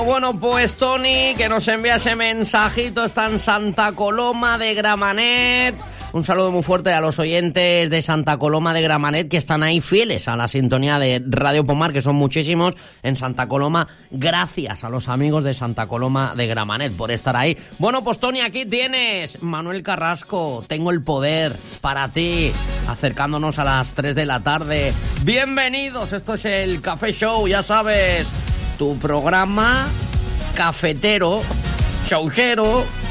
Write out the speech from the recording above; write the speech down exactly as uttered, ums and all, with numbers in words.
Bueno, pues Tony, que nos envía ese mensajito, está en Santa Coloma de Gramenet. Un saludo muy fuerte a los oyentes de Santa Coloma de Gramenet que están ahí fieles a la sintonía de Radio Pomar, que son muchísimos en Santa Coloma. Gracias a los amigos de Santa Coloma de Gramenet por estar ahí. Bueno, pues Tony, aquí tienes Manuel Carrasco, Tengo el Poder para ti, acercándonos a las tres de la tarde. Bienvenidos, esto es el Café Show, ya sabes, tu programa cafetero, showchero,